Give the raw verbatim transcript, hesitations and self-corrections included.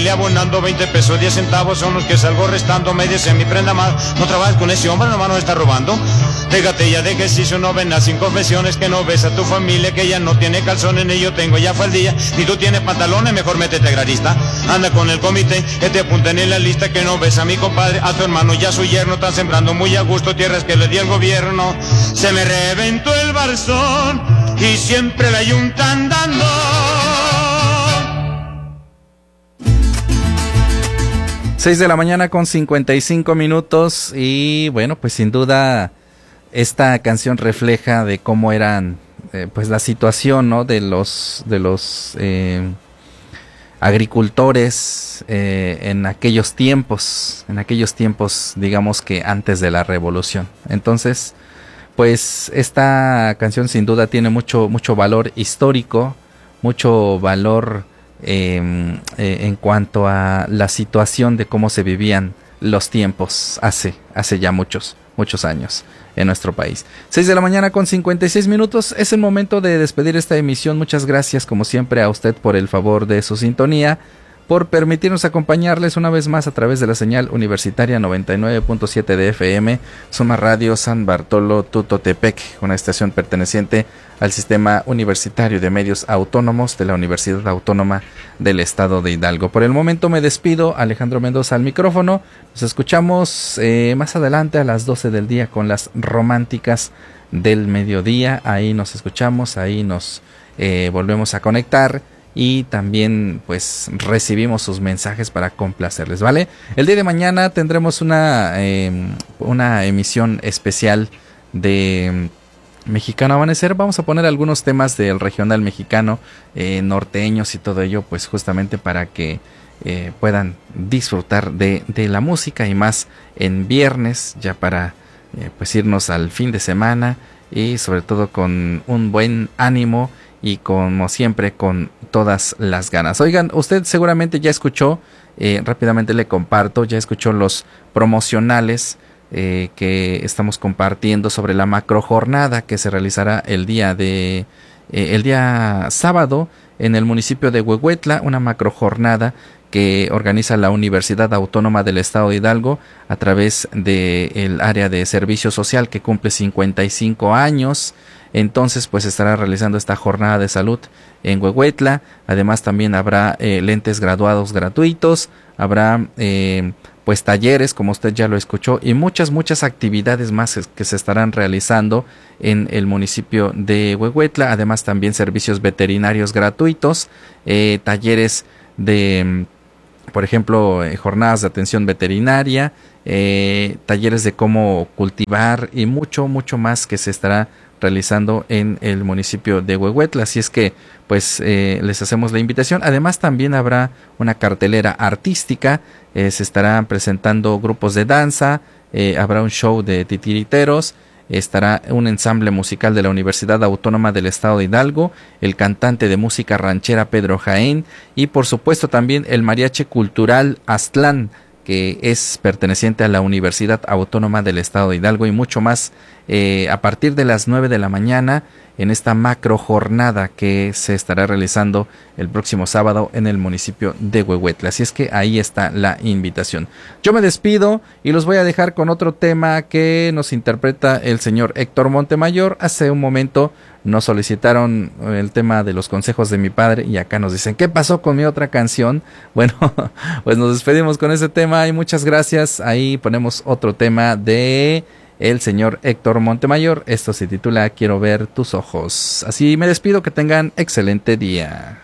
familia abonando veinte pesos, diez centavos son los que salgo restando. Me dice mi prenda más, no trabajes con ese hombre, nomás nos está robando. Déjate ya de ejercicio, no ven sin confesiones, que no ves a tu familia, que ya no tiene calzones, ni yo tengo ya faldilla, ni tú tienes pantalones, mejor métete gradista. Anda con el comité, que te apunten en la lista, que no ves a mi compadre, a tu hermano y a su yerno, están sembrando muy a gusto tierras que le di el gobierno. Se me reventó el barzón y siempre la yuntan dando. seis de la mañana con cincuenta y cinco minutos y bueno, pues sin duda esta canción refleja de cómo eran eh, pues la situación, ¿no? de los de los eh, agricultores eh, en aquellos tiempos, en aquellos tiempos digamos que antes de la revolución. Entonces, pues esta canción sin duda tiene mucho mucho valor histórico, mucho valor Eh, eh, en cuanto a la situación de cómo se vivían los tiempos hace, hace ya muchos, muchos años en nuestro país. seis de la mañana con cincuenta y seis minutos, es el momento de despedir esta emisión. Muchas gracias como siempre a usted por el favor de su sintonía, por permitirnos acompañarles una vez más a través de la señal universitaria noventa y nueve punto siete de F M, Suma Radio San Bartolo Tutotepec, una estación perteneciente al Sistema Universitario de Medios Autónomos de la Universidad Autónoma del Estado de Hidalgo. Por el momento me despido, Alejandro Mendoza al micrófono. Nos escuchamos eh, más adelante a las doce del día con las románticas del mediodía. Ahí nos escuchamos, ahí nos eh, volvemos a conectar. Y también pues recibimos sus mensajes para complacerles, ¿vale? El día de mañana tendremos una, eh, una emisión especial de Mexicano Amanecer. Vamos a poner algunos temas del regional mexicano, eh, norteños y todo ello, pues justamente para que eh, puedan disfrutar de, de la música y más en viernes, ya para eh, pues irnos al fin de semana y sobre todo con un buen ánimo y como siempre con todas las ganas. Oigan, usted seguramente ya escuchó, eh, rápidamente le comparto, ya escuchó los promocionales eh, que estamos compartiendo sobre la macro jornada que se realizará el día de eh, el día sábado en el municipio de Huehuetla, una macro jornada que organiza la Universidad Autónoma del Estado de Hidalgo a través del área de servicio social que cumple cincuenta y cinco años. Entonces pues estará realizando esta jornada de salud en Huehuetla. Además también habrá eh, lentes graduados gratuitos, habrá eh, pues talleres como usted ya lo escuchó y muchas muchas actividades más que se estarán realizando en el municipio de Huehuetla. Además también servicios veterinarios gratuitos, eh, talleres de por ejemplo eh, jornadas de atención veterinaria, eh, talleres de cómo cultivar y mucho mucho más que se estará realizando en el municipio de Huehuetla. Así es que pues eh, les hacemos la invitación. Además también habrá una cartelera artística, eh, se estarán presentando grupos de danza, eh, habrá un show de titiriteros, estará un ensamble musical de la Universidad Autónoma del Estado de Hidalgo, el cantante de música ranchera Pedro Jaén y por supuesto también el mariachi cultural Aztlán, que es perteneciente a la Universidad Autónoma del Estado de Hidalgo y mucho más eh, a partir de las nueve de la mañana en esta macro jornada que se estará realizando el próximo sábado en el municipio de Huehuetla. Así es que ahí está la invitación. Yo me despido y los voy a dejar con otro tema que nos interpreta el señor Héctor Montemayor. Hace un momento nos solicitaron el tema de los consejos de mi padre y acá nos dicen, ¿qué pasó con mi otra canción? Bueno, pues nos despedimos con ese tema y muchas gracias. Ahí ponemos otro tema de el señor Héctor Montemayor. Esto se titula Quiero ver tus ojos. Así me despido, que tengan excelente día.